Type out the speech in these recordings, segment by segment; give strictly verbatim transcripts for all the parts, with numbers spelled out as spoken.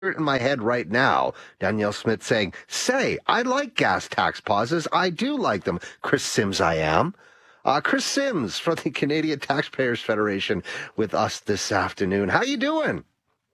it in my head right now. Danielle Smith saying, say, I like gas tax pauses. I do like them. Chris Sims, I am. Uh, Chris Sims from the Canadian Taxpayers Federation with us this afternoon. How you doing?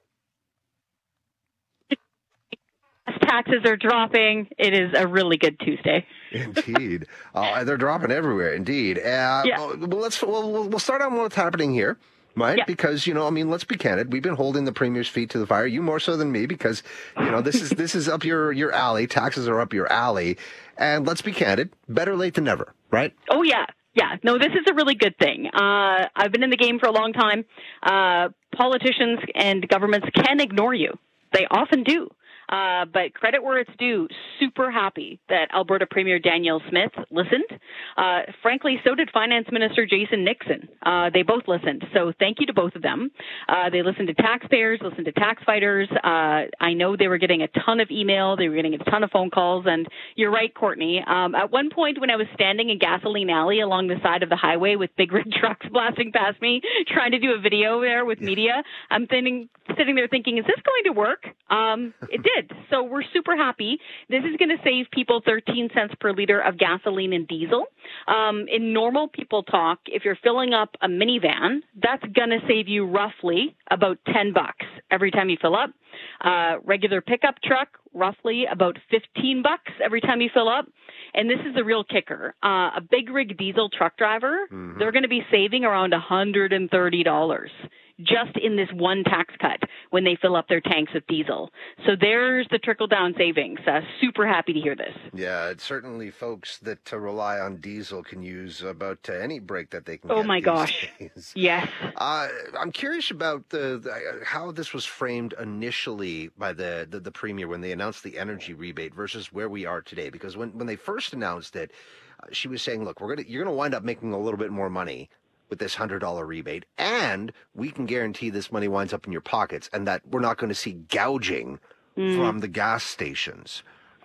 Taxes are dropping. It is a really good Tuesday. Indeed. Uh, they're dropping everywhere, indeed. Uh, yeah. well, let's, we'll, we'll start on what's happening here. Right? Yeah. Because, you know, I mean, let's be candid. We've been holding the Premier's feet to the fire. You more so than me because, you know, this is this is up your, your alley. Taxes are up your alley. And let's be candid. Better late than never, right? Oh, yeah. Yeah. No, this is a really good thing. Uh, I've been in the game for a long time. Uh, politicians and governments can ignore you. They often do. Uh, but credit where it's due, super happy that Alberta Premier Danielle Smith listened. Uh, frankly, so did Finance Minister Jason Nixon. Uh, they both listened. So thank you to both of them. Uh, they listened to taxpayers, listened to tax fighters. Uh, I know they were getting a ton of email. They were getting a ton of phone calls. And you're right, Courtney. Um, at one point when I was standing in Gasoline Alley along the side of the highway with big rig trucks blasting past me, trying to do a video there with media, I'm thinking, sitting there thinking, is this going to work? Um, it did. So we're super happy. This is going to save people thirteen cents per liter of gasoline and diesel. Um, in normal people talk, if you're filling up a minivan, that's going to save you roughly about ten bucks every time you fill up. Uh, regular pickup truck, roughly about fifteen bucks every time you fill up. And this is the real kicker. Uh, a big rig diesel truck driver, mm-hmm. they're going to be saving around one hundred thirty dollars. Just in this one tax cut when they fill up their tanks with diesel. So there's the trickle-down savings. Uh, super happy to hear this. Yeah, it's certainly folks that uh, rely on diesel can use about uh, any break that they can oh get. Oh, my these gosh. days. Yes. Uh, I'm curious about the, the how this was framed initially by the, the, the Premier when they announced the energy rebate versus where we are today. Because when, when they first announced it, uh, she was saying, look, we're gonna you're going to wind up making a little bit more money with this one hundred dollars rebate, and we can guarantee this money winds up in your pockets and that we're not going to see gouging mm. from the gas stations.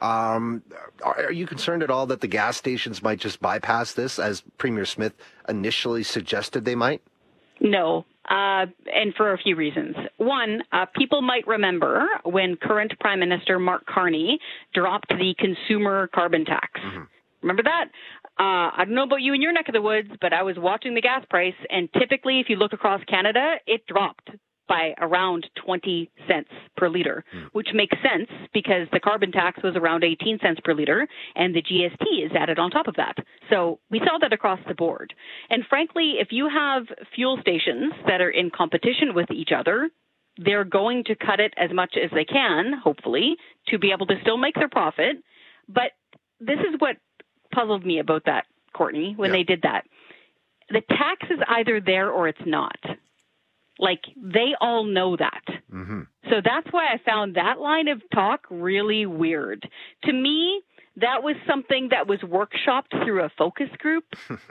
Um, are, are you concerned at all that the gas stations might just bypass this, as Premier Smith initially suggested they might? No, uh, and for a few reasons. One, uh, people might remember when current Prime Minister Mark Carney dropped the consumer carbon tax. Mm-hmm. Remember that? Uh, I don't know about you in your neck of the woods, but I was watching the gas price, and typically if you look across Canada, it dropped by around twenty cents per liter, mm. which makes sense because the carbon tax was around eighteen cents per liter, and the G S T is added on top of that. So we saw that across the board. And frankly, if you have fuel stations that are in competition with each other, they're going to cut it as much as they can, hopefully, to be able to still make their profit. But this is what puzzled me about that, Courtney, when yeah. they did that. The tax is either there or it's not. Like, they all know that. Mm-hmm. So that's why I found that line of talk really weird. To me, that was something that was workshopped through a focus group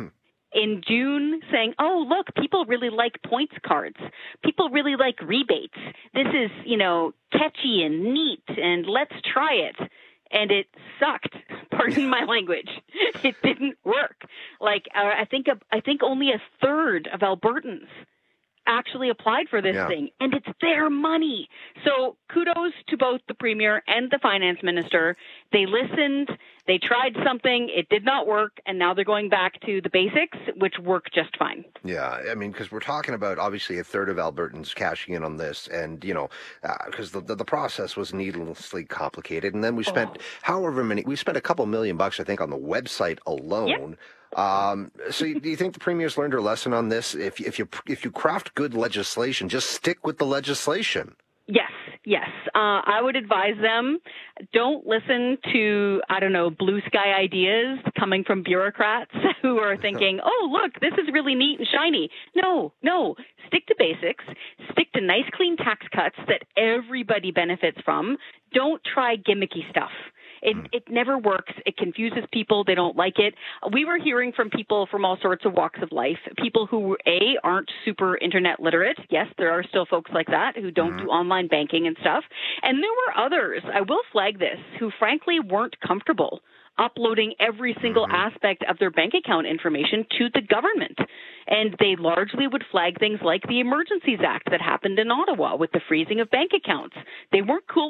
in June, saying, oh, look, people really like points cards. People really like rebates. This is, you know, catchy and neat, and let's try it. And it sucked. Pardon my language. It didn't work. Like uh, I think, a, I think only a third of Albertans actually applied for this yeah. thing, and it's their money. So kudos to both the Premier and the Finance Minister. They listened. They tried something. It did not work, and now they're going back to the basics, which work just fine. Yeah, I mean, because we're talking about obviously a third of Albertans cashing in on this, and you know, because uh, the, the the process was needlessly complicated, and then we spent oh. however many we spent a couple million bucks, I think, on the website alone. Yep. Um, so do you think the Premier's learned her lesson on this? If if you if you craft good legislation, just stick with the legislation. Yes, yes. Uh, I would advise them, don't listen to, I don't know, blue sky ideas coming from bureaucrats who are thinking, oh, look, this is really neat and shiny. No, no. Stick to basics. Stick to nice, clean tax cuts that everybody benefits from. Don't try gimmicky stuff. It it never works. It confuses people. They don't like it. We were hearing from people from all sorts of walks of life, people who, A, aren't super internet literate. Yes, there are still folks like that who don't mm-hmm. do online banking and stuff. And there were others, I will flag this, who frankly weren't comfortable uploading every single mm-hmm. aspect of their bank account information to the government. And they largely would flag things like the Emergencies Act that happened in Ottawa with the freezing of bank accounts. They weren't cool